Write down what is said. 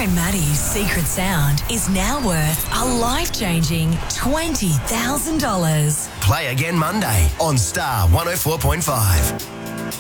and Maddie's secret sound is now worth a life-changing $20,000. Play again Monday on Star 104.5.